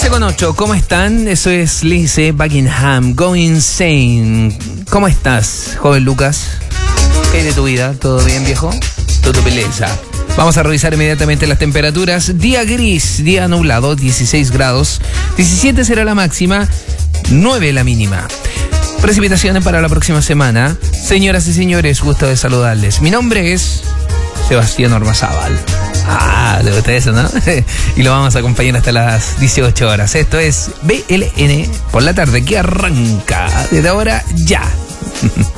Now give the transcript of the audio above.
15:08, ¿cómo están? Eso es Lindsey Buckingham, Go Insane. ¿Cómo estás, joven Lucas? ¿Qué hay de tu vida? ¿Todo bien, viejo? Todo belleza. Vamos a revisar inmediatamente las temperaturas. Día gris, día nublado, 16 grados. 17 será la máxima, 9 la mínima. Precipitaciones para la próxima semana. Señoras y señores, gusto de saludarles. Mi nombre es Sebastián Ormazábal. ¿Le gusta eso, no? Y lo vamos a acompañar hasta las 18 horas. Esto es BLN por la tarde, que arranca desde ahora ya.